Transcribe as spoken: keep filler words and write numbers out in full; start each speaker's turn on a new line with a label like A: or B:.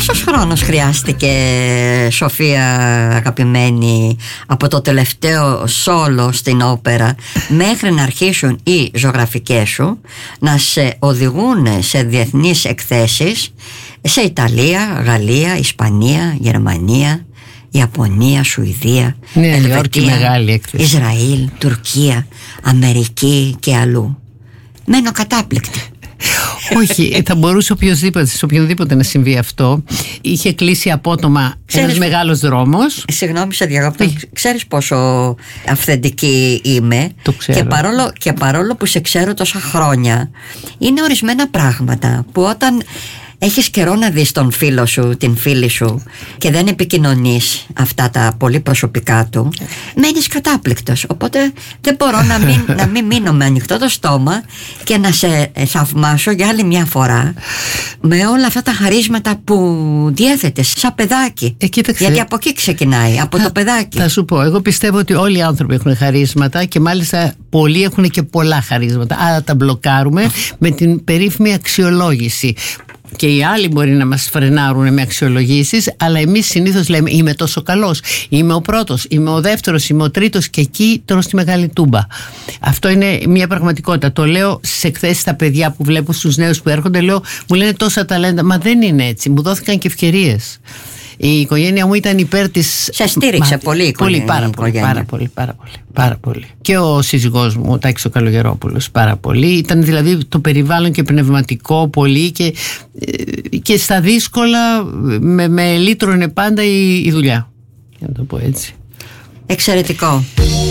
A: Πόσος χρόνος χρειάστηκε, Σοφία αγαπημένη, από το τελευταίο σόλο στην όπερα μέχρι να αρχίσουν οι ζωγραφικές σου να σε οδηγούν σε διεθνείς εκθέσεις σε Ιταλία, Γαλλία, Ισπανία, Γερμανία, Ιαπωνία, Σουηδία,
B: Νέα Υόρκη, μεγάλη έκθεση,
A: Ισραήλ, Τουρκία, Αμερική και αλλού. Μένω κατάπληκτη.
B: Όχι, θα μπορούσε οποιοδήποτε, σε οποιονδήποτε να συμβεί αυτό. Είχε κλείσει απότομα ένας μεγάλος δρόμος.
A: Συγγνώμη, σε διακόπτω. Ξέρεις πόσο αυθεντική είμαι.
B: Το ξέρω.
A: Και παρόλο, και παρόλο που σε ξέρω τόσα χρόνια, είναι ορισμένα πράγματα που όταν έχεις καιρό να δεις τον φίλο σου, την φίλη σου και δεν επικοινωνείς αυτά τα πολύ προσωπικά του, μένεις κατάπληκτος. Οπότε δεν μπορώ να μην, να μην μείνω με ανοιχτό το στόμα και να σε θαυμάσω για άλλη μια φορά με όλα αυτά τα χαρίσματα που διέθετες σαν παιδάκι.
B: Ε, κοίταξε,
A: γιατί από εκεί ξεκινάει, από
B: θα,
A: το παιδάκι.
B: Θα σου πω, εγώ πιστεύω ότι όλοι οι άνθρωποι έχουν χαρίσματα και μάλιστα πολλοί έχουν και πολλά χαρίσματα. Άρα τα μπλοκάρουμε με την περίφημη αξιολόγηση. Και οι άλλοι μπορεί να μας φρενάρουν με αξιολογήσεις, αλλά εμείς συνήθως λέμε είμαι τόσο καλός, είμαι ο πρώτος, είμαι ο δεύτερος, είμαι ο τρίτος και εκεί τρως τη μεγάλη τούμπα. Αυτό είναι μια πραγματικότητα. Το λέω στις εκθέσεις στα παιδιά που βλέπω, στους νέους που έρχονται, λέω, μου λένε τόσα ταλέντα, μα δεν είναι έτσι, μου δόθηκαν και ευκαιρίες. Η οικογένεια μου ήταν υπέρ της.
A: Σε στήριξε μα... πολύ η οικογένεια.
B: Πολύ, πάρα, πολύ, πάρα πολύ, πάρα πολύ, πάρα πολύ. Και ο σύζυγός μου, ο Τάκης ο Καλογερόπουλος, πάρα πολύ. Ήταν δηλαδή το περιβάλλον και πνευματικό πολύ και, και στα δύσκολα με, με λύτρωνε πάντα η, η δουλειά. Για να το πω έτσι.
A: Εξαιρετικό.